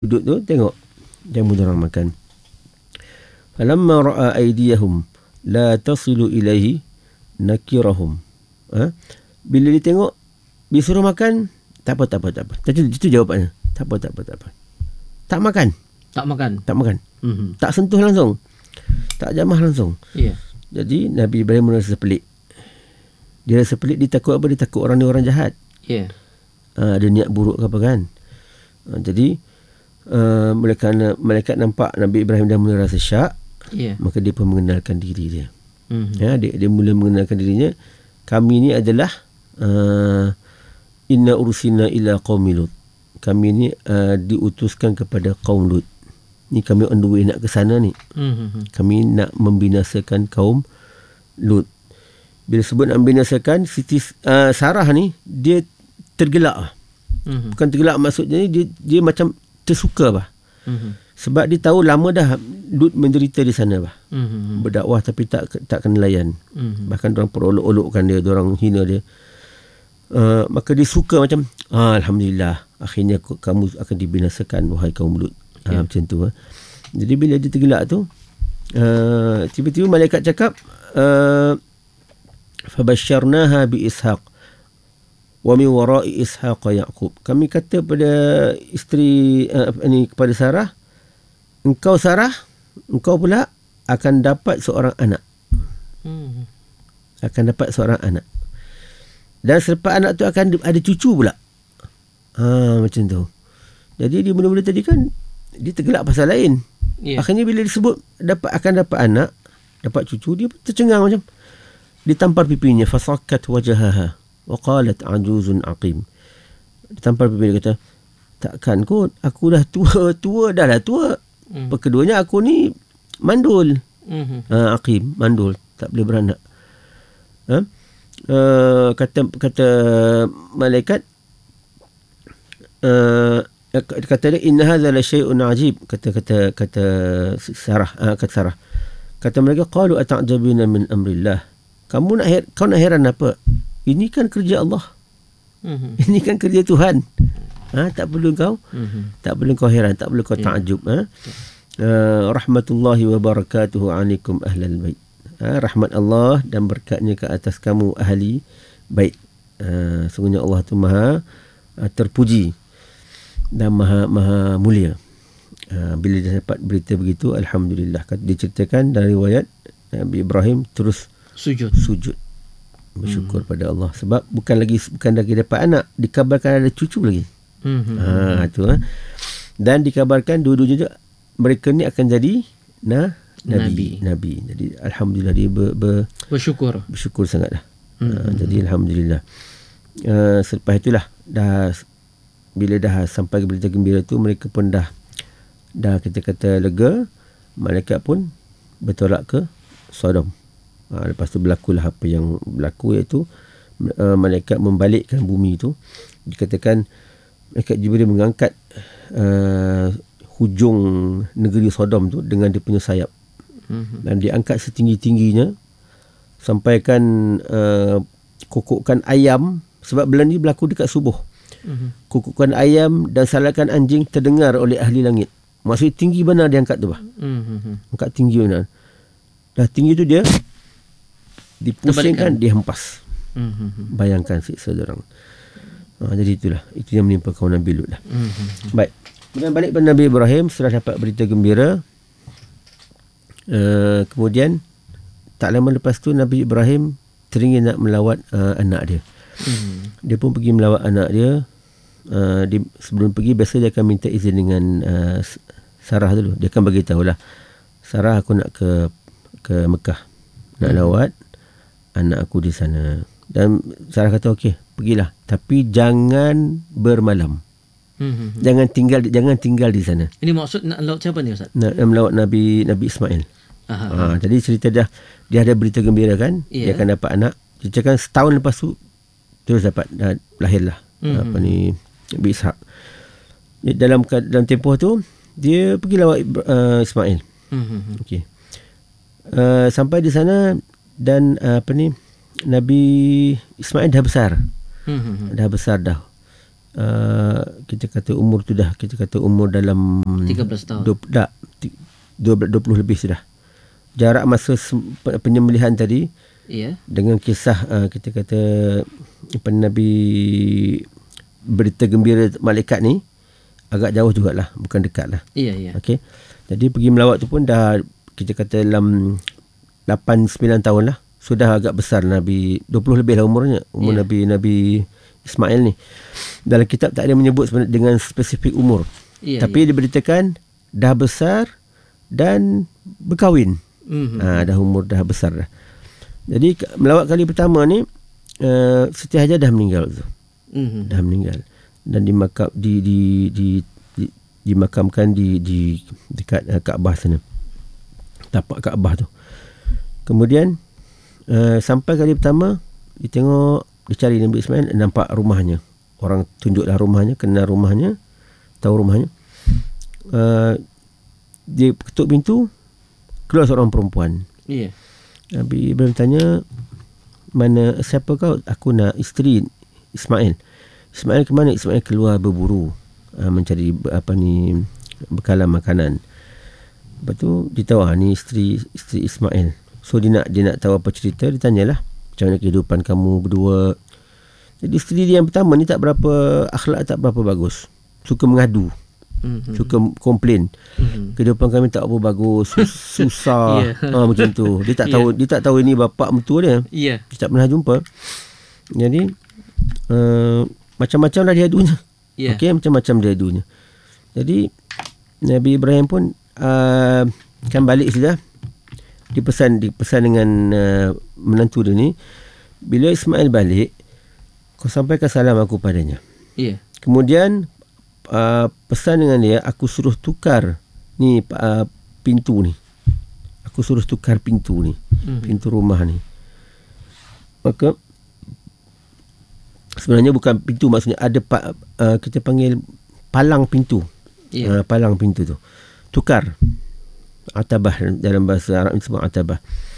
Duduk tu tengok jamu dorang makan. Falamma ra'a aydiyahum la tasilu ilaihi nakirahum. Bila dia tengok disuruh makan, tak apa. Itu jawapannya. Tak apa. Tak makan. Tak sentuh langsung. Tak jamah langsung. Ya. Jadi Nabi Ibrahim merasa pelik. Dia rasa pelik, dia takut apa? Dia takut orang ni orang jahat. Ya. Ada niat buruk ke apa kan. Jadi malaikat nampak Nabi Ibrahim dah mula rasa syak. Ya. Maka dia pun mengenalkan diri dia. Dia mula mengenalkan dirinya. Kami ni adalah inna ursina ila qaumi Lut. Kami ni diutuskan kepada kaum Lut. Ni kami on the way nak ke sana ni. Kami nak membinasakan kaum Lut. Bila sebut nak membinasakan, Siti Sarah ni dia tergelak. Bukan tergelak, maksudnya dia macam tersuka bah. Sebab dia tahu lama dah Lut menderita di sana bah. Berdakwah tapi tak kena layan. Bahkan orang perolok-olokkan dia, orang hina dia. Maka dia suka macam alhamdulillah, akhirnya kamu akan dibinasakan wahai kaum Lut. Macam tu. Jadi bila dia tergelak tu, tiba-tiba malaikat cakap, fabasyarnaha bi Ishaq wa min wara'i Ishaq Yaqub. Kami kata pada isteri kepada Sarah, engkau Sarah, engkau pula akan dapat seorang anak. Akan dapat seorang anak. Dan selepas anak tu akan ada cucu pula. Macam tu. Jadi dia mula-mula tadi kan dia tergelak pasal lain. Yeah. Akhirnya bila disebut akan dapat anak, dapat cucu, dia tercengang macam. Ditampar pipinya, fasakat wajahaha wa qalat ajuzun aqim. Ditampar pipinya, kata, takkan kot, aku dah tua. Keduanya aku ni mandul. Aqim, mandul, tak boleh beranak. Kata malaikat, kata dia, inna hadza la syai'un ajib. Kata Sarah, kata mereka, qalu ata'jabina min amrillah. Kau nak heran apa? Ini kan kerja Allah. Ini kan kerja Tuhan. Tak perlu kau heran, tak perlu kau ta'jub. Rahmatullahi wa barakatuhu alaikum ahlal bait. Rahmat Allah dan berkatnya ke atas kamu ahli bait. Sungguhnya Allah tu maha terpuji dan maha mulia. Bila dia dapat berita begitu, alhamdulillah. Diceritakan dari riwayat Nabi Ibrahim terus sujud bersyukur pada Allah, sebab bukan lagi dapat anak, dikabarkan ada cucu lagi. Dan dikabarkan dua-duanya mereka ni akan jadi nabi. Jadi alhamdulillah dia bersyukur sangatlah. Jadi alhamdulillah. Selepas itulah bila dah sampai berita gembira tu, mereka pun dah kita kata lega. Malaikat pun bertolak ke Sodom. Lepas tu berlakulah apa yang berlaku, iaitu malaikat membalikkan bumi tu. Dikatakan malaikat Jibril mengangkat hujung negeri Sodom tu dengan dia punya sayap. Dan diangkat setinggi-tingginya, sampaikan kukukan ayam, sebab bulan ni berlaku dekat subuh. Kukukan ayam dan salakan anjing terdengar oleh ahli langit. Maksudnya tinggi benar dia angkat tu bah. Angkat tinggi benar. Dah tinggi tu dia dipusingkan, dihempas. Bayangkan siksa orang. Jadi itulah, itu yang menimpa kaum Nabi Lut lah. Baik. Kemudian balik pada Nabi Ibrahim setelah dapat berita gembira. Kemudian tak lama lepas tu Nabi Ibrahim teringin nak melawat anak dia. Dia pun pergi melawat anak dia. Sebelum pergi, biasa dia akan minta izin dengan Sarah dulu. Dia akan bagi tahulah, Sarah, aku nak ke Mekah, nak lawat anak aku di sana. Dan Sarah kata okey, pergilah, tapi jangan bermalam. Jangan tinggal di sana. Ini maksud nak lawat siapa ni Ustaz? Nak melawat Nabi Ismail. Jadi cerita dia ada berita gembira kan, dia akan dapat anak. Dia cakap setahun lepas tu terus lahirlah Nabi Ishaq. Dalam tempoh tu dia pergi lawat Ismail. Okey. Sampai di sana dan Nabi Ismail dah besar. Dah besar dah. kita kata umur tu dah, kita kata umur dalam 13 tahun. 20 lebih sudah. Jarak masa penyembelihan tadi dengan kisah kita kata Nabi berita gembira malaikat ni agak jauh jugalah, bukan dekat lah. Okey. Jadi pergi melawat tu pun dah kita kata dalam 8-9 tahun lah. Sudah agak besar Nabi, 20 lebih lah umurnya. Nabi Ismail ni. Dalam kitab tak ada menyebut dengan spesifik umur. Tapi diberitakan dah besar dan berkahwin. Dah umur dah besar dah. Jadi melawat kali pertama ni Siti Hajar dah meninggal tu. Dah meninggal dan dimakamkan di dekat Kaabah sana. Tapak Kaabah tu. Kemudian sampai kali pertama dia tengok, dia cari Nabi Ismail, nampak rumahnya. Orang tunjuklah rumahnya, kenal rumahnya, tahu rumahnya. Dia ketuk pintu, keluar seorang perempuan. Nabi Ibrahim tanya, mana, siapa kau? Aku nak isteri Ismail. Ismail ke mana? Ismail keluar berburu, mencari bekalan makanan. Lepas tu dia tahu ni isteri Ismail. So dia nak tahu apa cerita. Dia tanyalah, macam mana kehidupan kamu berdua. Jadi isteri dia yang pertama ni tak berapa akhlak, tak berapa bagus, suka mengadu, suka komplain. Kehidupan kami tak apa bagus, susah. Macam tu. Dia tak tahu ini bapa mentua dia. Dia tak pernah jumpa. Jadi macam-macam lah dia adunya. Okey, macam-macam dia adunya. Jadi Nabi Ibrahim pun kan balik sudah. Dipesan dengan menantu dia ni, bila Ismail balik, kau sampaikan salam aku padanya. Kemudian pesan dengan dia, aku suruh tukar ni pintu ni. Aku suruh tukar pintu ni, pintu rumah ni. Maka sebenarnya bukan pintu, maksudnya ada kita panggil palang pintu. Palang pintu tu tukar. Atabah dalam bahasa Arab disebut atabah.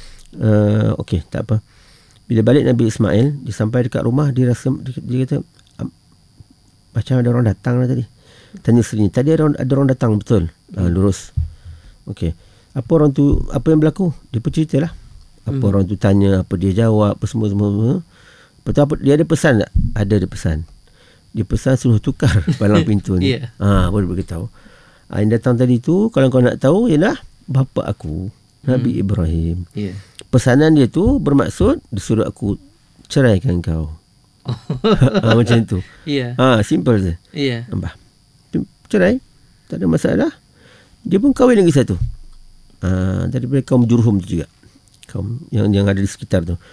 Okey, tak apa. Bila balik Nabi Ismail, dia sampai dekat rumah, dia kata macam ada orang datang lah tadi. Tanya isteri, tadi ada orang datang, betul? Lurus. Okey. Apa yang berlaku? Dia pun ceritalah. Apa orang tu tanya, apa dia jawab, apa semua. Lepas tu dia ada pesan tak? Ada pesan. Dia pesan suruh tukar palang pintu ni. Boleh beritahu. Yang datang tadi tu, kalau kau nak tahu, ialah bapa aku, Nabi Ibrahim. Pesanan dia tu bermaksud disuruh aku ceraikan kau. Macam tu. Simple je. Cerai, tak ada masalah. Dia pun kahwin lagi satu. Daripada kaum Jurhum tu juga, kaum yang ada di sekitar tu.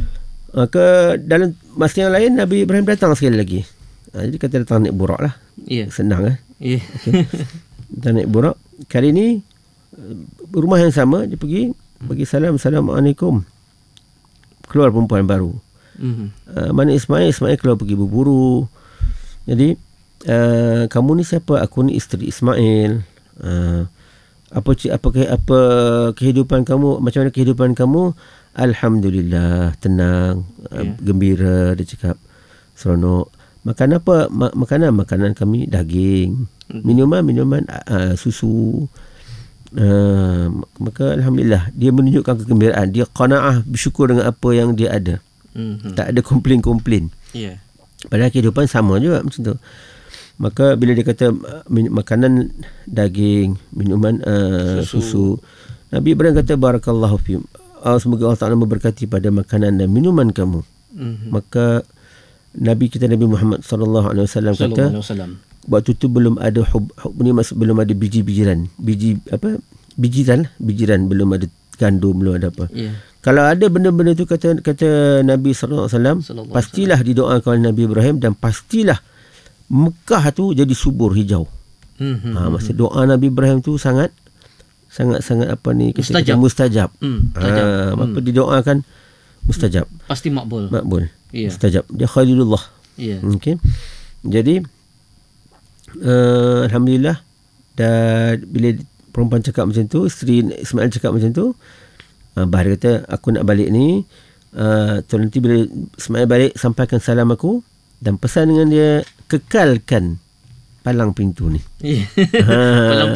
Dalam masa yang lain, Nabi Ibrahim datang sekali lagi. Jadi kata datang naik burak lah. Senang kan. Okay. Datang naik burak. Kali ni rumah yang sama, dia pergi bagi salam, Assalamualaikum. Keluar perempuan baru. Mana Ismail keluar pergi berburu. Jadi kamu ni siapa? Aku ni isteri Ismail. Apa kehidupan kamu? Macam mana kehidupan kamu? Alhamdulillah, tenang, gembira. Dia cakap seronok. Makan apa? Makanan kami daging. Minuman susu. Maka alhamdulillah, dia menunjukkan kegembiraan. Dia qanaah, bersyukur dengan apa yang dia ada. Tak ada komplain. Padahal kehidupan sama juga macam tu. Maka bila dia kata makanan daging, minuman susu, Nabi Ibrahim kata barakallahu fi, semoga Allah Ta'ala memberkati pada makanan dan minuman kamu. Maka Nabi Muhammad sallallahu alaihi wasallam kata, waktu tu belum ada belum ada bijiran, belum ada gandum, belum ada apa. Kalau ada benda-benda tu, kata Nabi sallallahu alaihi wasallam, pastilah didoakan oleh Nabi Ibrahim, dan pastilah Mekah tu jadi subur hijau. Maksud doa Nabi Ibrahim tu sangat mustajab. Apa didoakan mustajab. Pasti makbul. Mustajab. Dia Khalilullah. Okay. Jadi alhamdulillah, dan bila perempuan cakap macam tu, isteri Ismail cakap macam tu, Bahar kata, aku nak balik ni, nanti bila Ismail balik, sampaikan salam aku. Dan pesan dengan dia, kekalkan palang pintu ni. Palang